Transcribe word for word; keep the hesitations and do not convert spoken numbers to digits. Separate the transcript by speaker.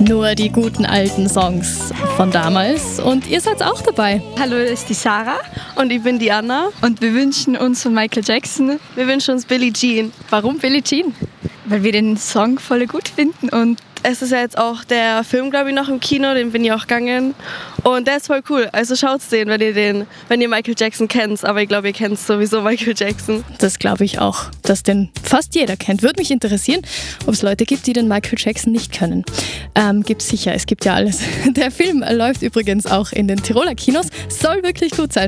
Speaker 1: Nur die guten alten Songs von damals und ihr seid auch dabei.
Speaker 2: Hallo, das ist die Sarah.
Speaker 3: Und ich bin die Anna.
Speaker 2: Und wir wünschen uns von Michael Jackson.
Speaker 3: Wir wünschen uns Billie Jean.
Speaker 1: Warum Billie Jean?
Speaker 2: Weil wir den Song voll gut finden und
Speaker 3: es ist ja jetzt auch der Film, glaube ich, noch im Kino, den bin ich auch gegangen. Und der ist voll cool. Also schaut's den, wenn ihr den, wenn ihr Michael Jackson kennt. Aber ich glaube, ihr kennt sowieso Michael Jackson.
Speaker 1: Das glaube ich auch, dass den fast jeder kennt. Würde mich interessieren, ob es Leute gibt, die den Michael Jackson nicht können. Ähm, gibt's sicher, es gibt ja alles. Der Film läuft übrigens auch in den Tiroler Kinos. Soll wirklich gut sein.